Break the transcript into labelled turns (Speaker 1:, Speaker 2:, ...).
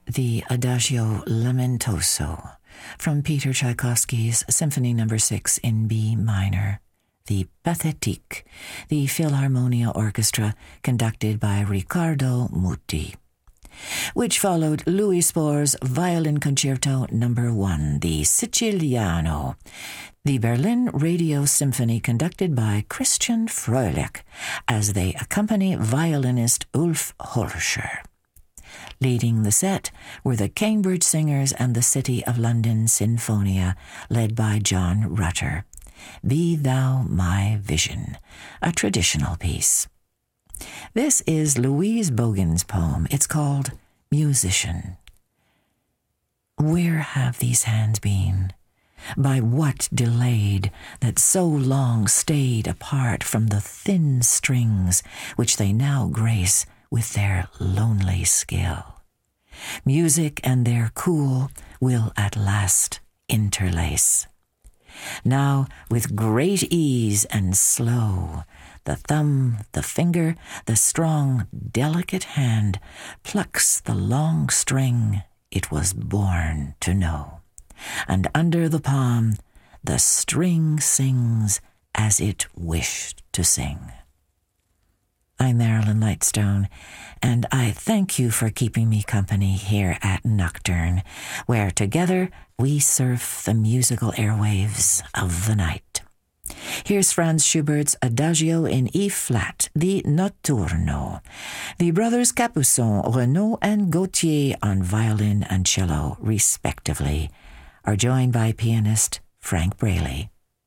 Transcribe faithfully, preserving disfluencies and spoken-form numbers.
Speaker 1: the Adagio Lamentoso from Peter Tchaikovsky's Symphony Number six in B minor, the Pathétique, the Philharmonia Orchestra conducted by Riccardo Muti, which followed Louis Spohr's Violin Concerto Number one, the Siciliano, the Berlin Radio Symphony conducted by Christian Fröhlich as they accompany violinist Ulf Holscher. Leading the set were the Cambridge Singers and the City of London Sinfonia, led by John Rutter. Be Thou My Vision, a traditional piece. This is Louise Bogan's poem. It's called Musician. Where have these hands been? By what delayed, that so long stayed apart from the thin strings which they now grace with their lonely skill? Music and their cool will at last interlace. Now, with great ease and slow, the thumb, the finger, the strong, delicate hand plucks the long string it was born to know, and under the palm the string sings as it wished to sing. I'm Marilyn Lightstone, and I thank you for keeping me company here at Nocturne, where together we surf the musical airwaves of the night. Here's Franz Schubert's Adagio in E-flat, the Notturno. The brothers Capuçon, Renaud and Gautier on violin and cello, respectively, are joined by pianist Frank Braley.